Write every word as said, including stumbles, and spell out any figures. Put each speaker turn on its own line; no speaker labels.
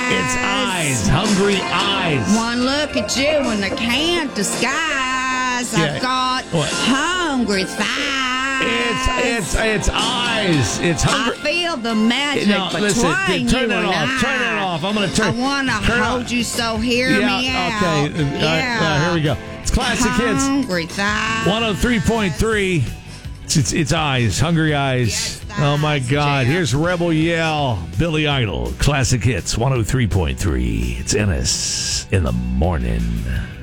It's eyes. Hungry eyes.
One look at you in the can't disguise.
Yeah.
I've got
What?
hungry thighs.
It's it's it's eyes. It's
I
hungry.
feel the magic
No,
between
listen. Turn
you
it
and
off.
I.
Turn it off. I'm going to turn.
I want to
turn
hold
off.
you, so hear
Yeah.
me out.
Okay. All right,
Yeah.
all right, here we go. It's Classic Hits.
Hungry thighs.
one oh three point three. It's, it's, it's eyes. Hungry eyes.
Yes,
Oh, my
eyes,
God.
Jeff.
Here's Rebel Yell. Billy Idol. Classic Hits. one oh three point three. It's Ennis in the morning.